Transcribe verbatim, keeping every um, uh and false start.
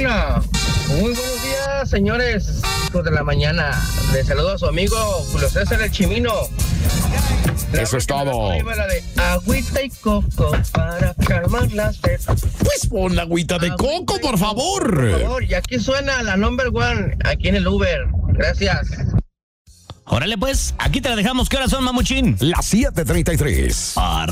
Bueno, muy buenos días, señores, hijos de la mañana. Les saludo a su amigo Julio César el Chimino. La Eso es todo. La de agüita y coco para calmar la sed. Pues pon la agüita de Agüita coco, y por favor. Por favor, y aquí suena la number one, aquí en el Uber. Gracias. Órale pues, aquí te la dejamos. ¿Qué horas son, mamuchín? Las siete treinta y tres.